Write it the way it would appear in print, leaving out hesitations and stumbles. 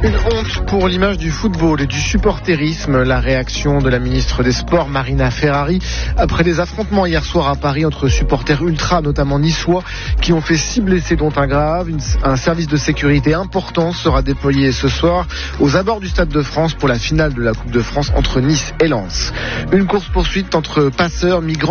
Une honte pour l'image du football et du supporterisme. La réaction de la ministre des Sports, Marina Ferrari, après des affrontements hier soir à Paris entre supporters ultra, notamment niçois, qui ont fait 6 blessés dont un grave. Un service de sécurité important sera déployé ce soir aux abords du Stade de France pour la finale de la Coupe de France entre Nice et Lens. Une course-poursuite entre passeurs, migrants